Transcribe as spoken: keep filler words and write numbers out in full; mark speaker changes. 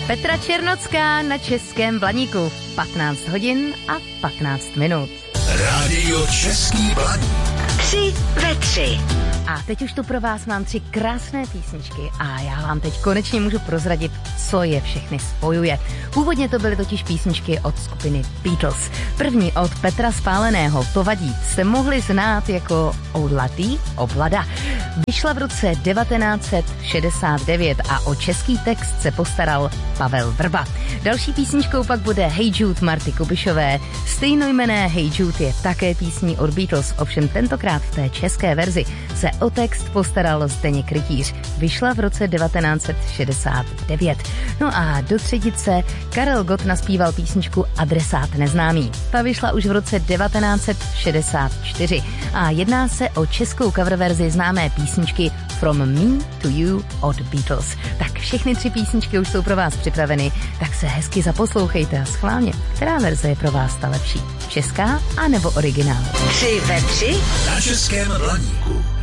Speaker 1: Petra Černocká na Českém Blaníku. patnáct hodin a patnáct minut.
Speaker 2: Rádio Český Blaník.
Speaker 1: Tři ve tři. A teď už tu pro vás mám tři krásné písničky a já vám teď konečně můžu prozradit, co je všechny spojuje. Původně to byly totiž písničky od skupiny Beatles. První od Petra Spáleného, To vadí, se mohli znát jako Oulatý Oblada. Vyšla v roce devatenáct set šedesát devět a o český text se postaral Pavel Vrba. Další písničkou pak bude Hey Jude Marty Kubišové. Stejnojmenné Hey Jude je také písní od Beatles, ovšem tentokrát v té české verzi se o text postaral Zdeněk Rytíř. Vyšla v roce devatenáct set šedesát devět. No a do třetice Karel Gott naspíval písničku Adresát neznámý. Ta vyšla už v roce devatenáct set šedesát čtyři a jedná se o českou coververzi známé písničky From Me to You od Beatles. Tak všechny tři písničky už jsou pro vás připraveny, tak se hezky zaposlouchejte a schválně, která verze je pro vás ta lepší? Česká a nebo originál?
Speaker 2: Tři ve tři na Českém Blaníku.